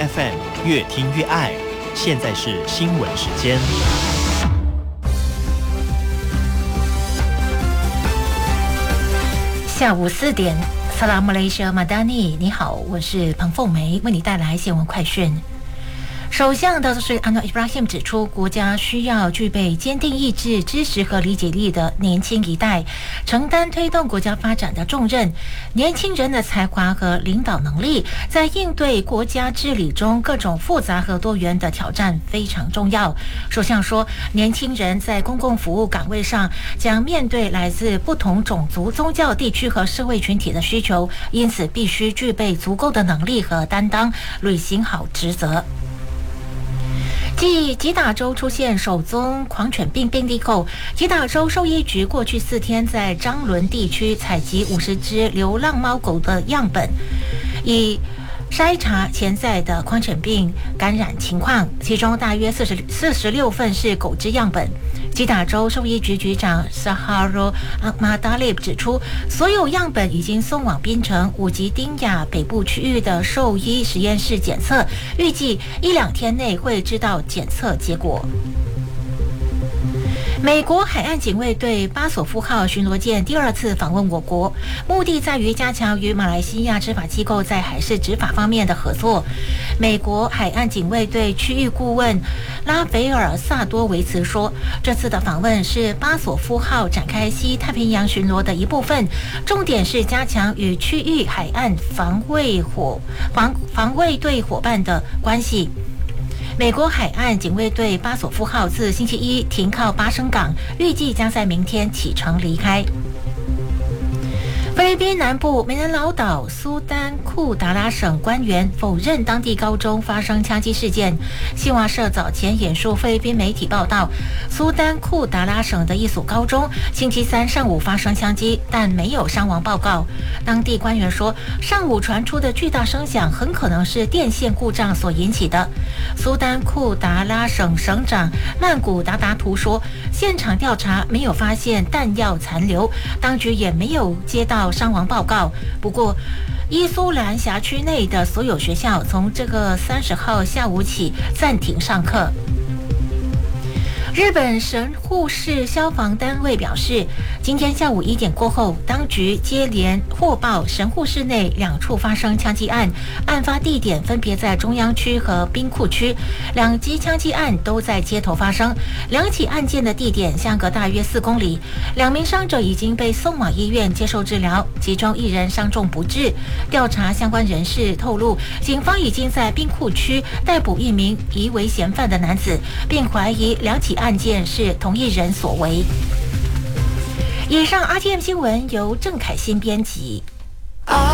FM 越听越爱。现在是新闻时间。 下午4点，萨拉姆雷西亚马达尼，你好，我是彭凤梅，为你带来新闻快讯。首相达斯安诺伊布拉辛指出，国家需要具备坚定意志、知识和理解力的年轻一代，承担推动国家发展的重任。年轻人的才华和领导能力，在应对国家治理中各种复杂和多元的挑战非常重要。首相说，年轻人在公共服务岗位上将面对来自不同种族、宗教、地区和社会群体的需求，因此必须具备足够的能力和担当，履行好职责。继吉打州出现首宗狂犬病病例后，吉打州兽医局过去4天在张伦地区采集50只流浪猫狗的样本，以筛查潜在的狂犬病感染情况，其中大约46份是狗只样本。吉打州兽医局局长 Saharo Ahmadalib 指出，所有样本已经送往槟城五吉丁亚北部区域的兽医实验室检测，预计1-2天内会知道检测结果。美国海岸警卫队巴索夫号巡逻舰第2次访问我国，目的在于加强与马来西亚执法机构在海事执法方面的合作。美国海岸警卫队区域顾问拉斐尔·萨多维茨说，这次的访问是巴索夫号展开西太平洋巡逻的一部分，重点是加强与区域海岸防卫队伙伴的关系。美国海岸警卫队巴索夫号自星期一停靠巴生港，预计将在明天启程离开。菲律宾南部美南劳岛苏丹库达拉省官员否认当地高中发生枪击事件。新华社早前引述菲律宾媒体报道，苏丹库达拉省的一所高中星期三上午发生枪击，但没有伤亡报告。当地官员说，上午传出的巨大声响很可能是电线故障所引起的。苏丹库达拉省省长曼古达达图说，现场调查没有发现弹药残留，当局也没有接到伤亡报告。不过，伊苏兰辖区内的所有学校从这个30号下午起暂停上课。日本神户市消防单位表示，今天下午1点过后，当局接连获报神户市内2处发生枪击案，案发地点分别在中央区和兵库区，2起枪击案都在街头发生，2起案件的地点相隔大约4公里，2名伤者已经被送往医院接受治疗，其中1人伤重不治。调查相关人士透露，警方已经在兵库区逮捕1名疑为嫌犯的男子，并怀疑2起案件是同一人所为。以上 RTM 新闻由郑凯欣编辑。